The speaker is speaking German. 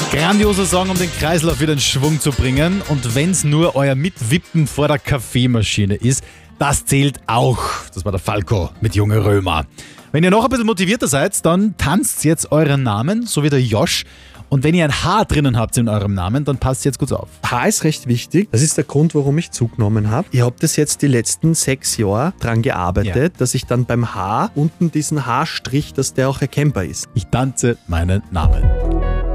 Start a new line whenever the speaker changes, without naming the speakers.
Grandioser Song, um den Kreislauf wieder in Schwung zu bringen. Und wenn es nur euer Mitwippen vor der Kaffeemaschine ist, das zählt auch. Das war der Falco mit Junge Römer. Wenn ihr noch ein bisschen motivierter seid, dann tanzt jetzt euren Namen, so wie der Josh. Und wenn ihr ein H drinnen habt in eurem Namen, dann passt jetzt kurz auf.
H ist recht wichtig. Das ist der Grund, warum ich zugenommen habe. Ich habe das jetzt die letzten 6 Jahre dran gearbeitet, dass ich dann beim H unten diesen H-Strich, dass der auch erkennbar ist.
Ich tanze meinen Namen.